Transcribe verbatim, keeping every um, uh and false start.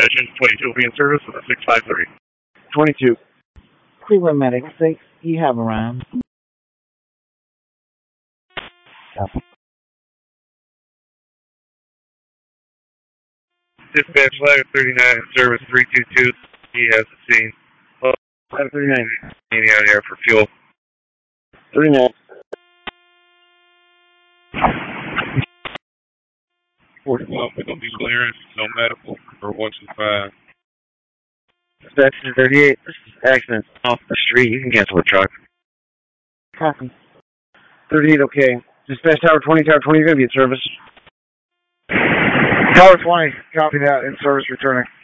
Dispatch, twenty-two will be in service with a six five three. twenty-two. Cleveland Medic six, you have arrived. Copy. Dispatch, Ladder thirty-nine in service, three two two. He has the scene. Ladder thirty-nine. Standing out here for fuel. thirty-nine. forty-one, we don't need clearance, no medical, or one two five. Dispatch thirty-eight, this is accident off the street. You can cancel the truck. Copy. thirty-eight, okay. Dispatch Tower twenty, Tower twenty, going to be in service. Tower twenty, copy that, in service, returning.